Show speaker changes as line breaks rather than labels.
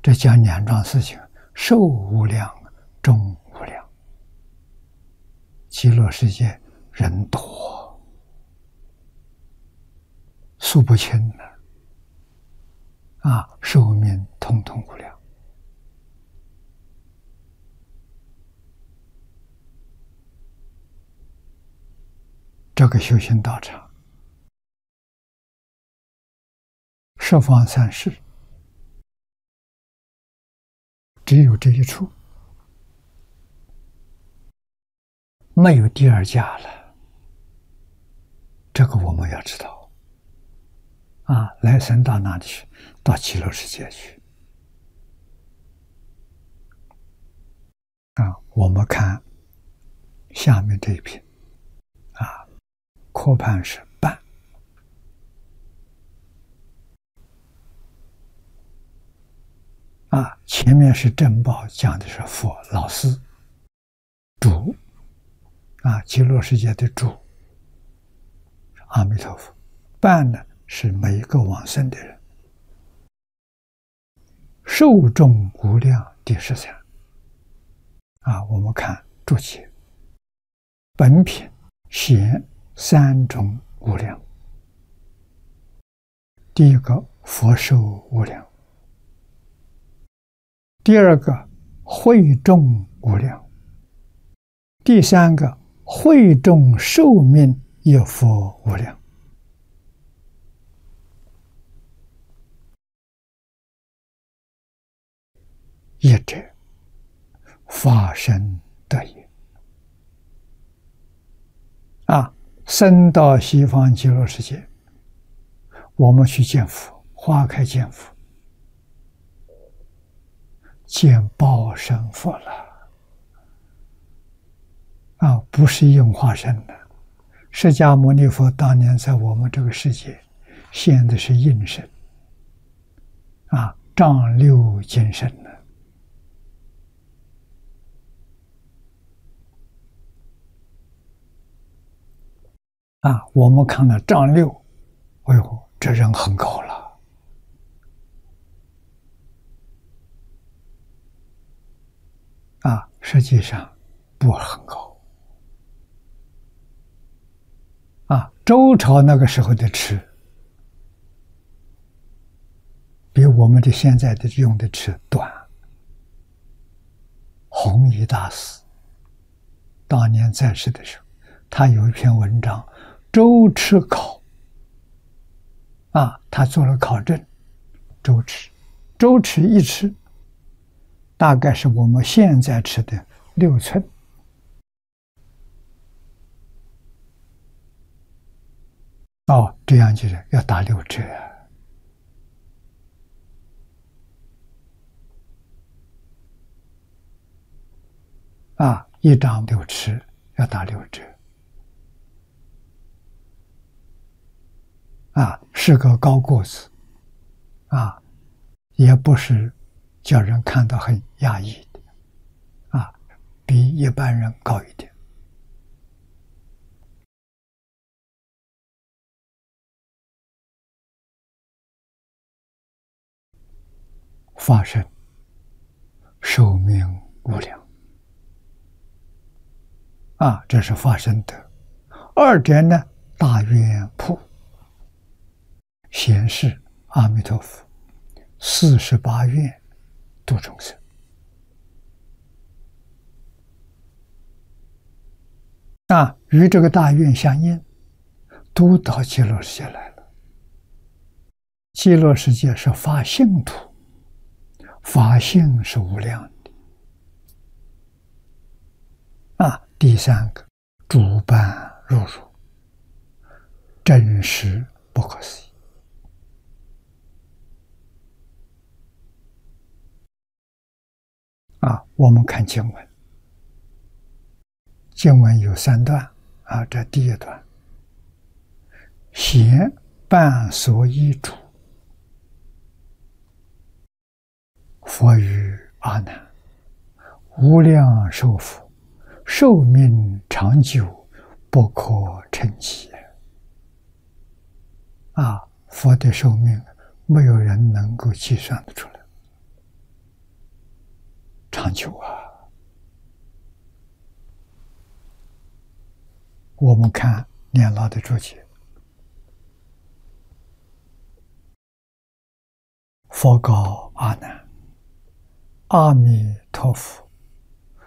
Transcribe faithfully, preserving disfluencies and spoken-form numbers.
这讲两桩事情：寿无量，终无量。极乐世界人多，数不清了，啊，寿命通通无量。这个修行道场，十方三世，只有这一处，没有第二家了。这个我们要知道啊！来生到哪里去？到极乐世界去啊！我们看下面这一篇啊，科判是半啊，前面是正报，讲的是佛老师主啊，极乐世界的主阿弥陀佛。半呢是每一个往生的人。寿终无量第十三啊，我们看注解，本品显三种无量。第一个佛寿无量，第二个会众无量，第三个会众寿命也佛无量。一者法身得也啊！生到西方极乐世界，我们去见佛，花开见佛，见报身佛了啊！不是应化身的。释迦牟尼佛当年在我们这个世界现的是应身啊，丈六金身呢。啊，我们看了丈六，哎呦，这人很高了。啊，实际上不很高。啊，周朝那个时候的尺，比我们的现在的用的尺短。弘一大师当年在世的时候，他有一篇文章。周尺考啊，他做了考证，周尺，周尺一尺，大概是我们现在尺的六寸。哦，这样就是要打六折啊！一张六尺要打六折。啊，是个高个子，啊，也不是叫人看到很压抑的，啊，比一般人高一点。法身寿命无量，啊，这是法身德。二者呢，大愿普。显示阿弥陀佛四十八愿度众生啊，与这个大愿相应，都到极乐世界来了。极乐世界是法性土，法性是无量的啊。第三个，诸般如如，真实不可思议。啊，我们看经文，经文有三段啊。这第一段，显半所依主，佛语阿难，无量寿佛，寿命长久，不可称计。啊，佛的寿命没有人能够计算得出来。 长久啊。我们看念老的注解，佛告阿难：阿弥陀佛